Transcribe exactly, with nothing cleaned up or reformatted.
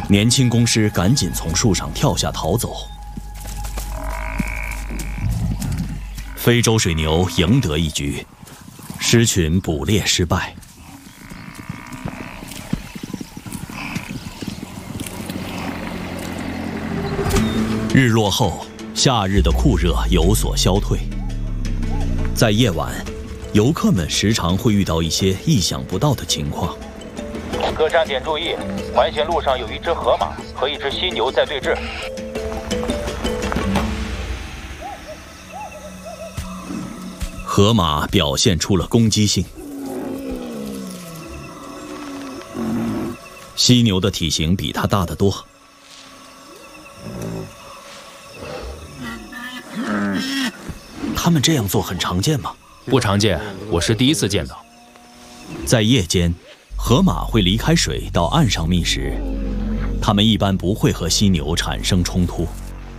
年轻公狮赶紧从树上跳下逃走。非洲水牛赢得一局，狮群捕猎失败。日落后，夏日的酷热有所消退。在夜晚，游客们时常会遇到一些意想不到的情况。 各站点注意，环线路上有一只河马和一只犀牛在对峙。 河马表现出了攻击性，犀牛的体型比它大得多。他们这样做很常见吗？ 不常见，我是第一次见到。 在夜间，河马会离开水到岸上觅食，它们一般不会和犀牛产生冲突。